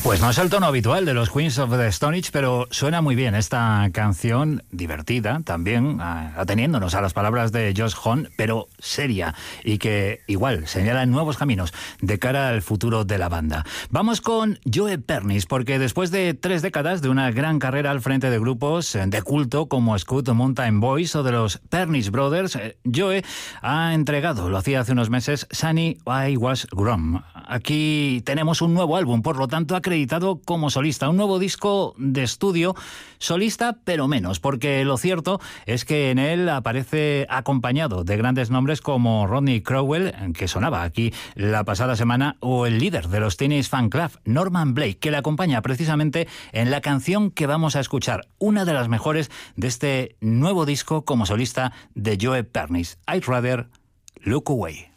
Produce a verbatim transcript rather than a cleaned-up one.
Pues no es el tono habitual de los Queens of the Stone Age, pero suena muy bien esta canción, divertida también, ateniéndonos a las palabras de Josh Homme, pero seria, y que igual señala nuevos caminos de cara al futuro de la banda. Vamos con Joe Pernice, porque después de tres décadas de una gran carrera al frente de grupos de culto como Scout Mountain Boys o de los Pernice Brothers, Joe ha entregado, lo hacía hace unos meses, Sunny I Was Grown. Aquí tenemos un nuevo álbum, por lo tanto acreditado como solista, un nuevo disco de estudio solista, pero menos, porque lo cierto es que en él aparece acompañado de grandes nombres como Rodney Crowell, que sonaba aquí la pasada semana, o el líder de los Teenage Fan Club, Norman Blake, que le acompaña precisamente en la canción que vamos a escuchar, una de las mejores de este nuevo disco como solista de Joe Pernice, I'd Rather Look Away.